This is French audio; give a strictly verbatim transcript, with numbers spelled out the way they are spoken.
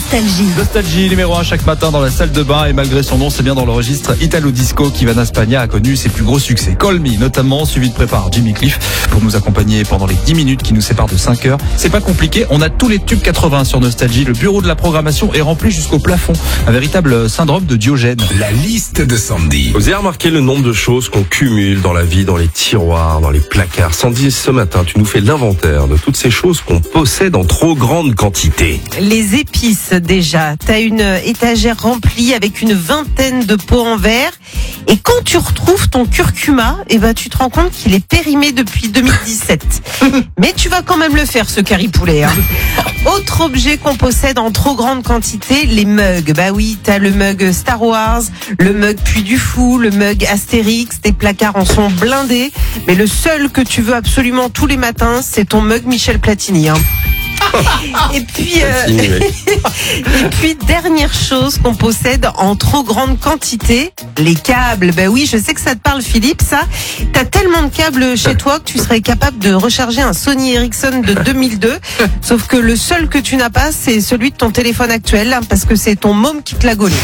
Nostalgie. Nostalgie numéro un chaque matin dans la salle de bain, et malgré son nom, c'est bien dans le registre Italo Disco qu'Ivana Spagna a connu ses plus gros succès. Call Me notamment, suivi de près par Jimmy Cliff pour nous accompagner pendant les dix minutes qui nous séparent de cinq heures. C'est pas compliqué, on a tous les tubes quatre-vingts sur Nostalgie. Le bureau de la programmation est rempli jusqu'au plafond. Un véritable syndrome de Diogène. La liste de Sandy. Vous avez remarqué le nombre de choses qu'on cumule dans la vie, dans les tiroirs, dans les placards. Sandy, ce matin, tu nous fais l'inventaire de toutes ces choses qu'on possède en trop grande quantité. Les épices, déjà. T'as une étagère remplie avec une vingtaine de pots en verre. Et quand tu retrouves ton curcuma, eh ben, tu te rends compte qu'il est périmé depuis deux mille dix-sept. Mais tu vas quand même le faire, ce curry poulet, hein. Autre objet qu'on possède en trop grande quantité, les mugs. Bah oui, t'as le mug Star Wars, le mug Puy du Fou, le mug Astérix. Tes placards en sont blindés. Mais le seul que tu veux absolument tous les matins, c'est ton mug Michel Platini, hein. Et puis, euh, et puis dernière chose qu'on possède en trop grande quantité, les câbles. Ben oui, je sais que ça te parle, Philippe, ça. T'as tellement de câbles chez toi que tu serais capable de recharger un Sony Ericsson de deux mille deux. Sauf que le seul que tu n'as pas, c'est celui de ton téléphone actuel, parce que c'est ton môme qui te l'a gaulé.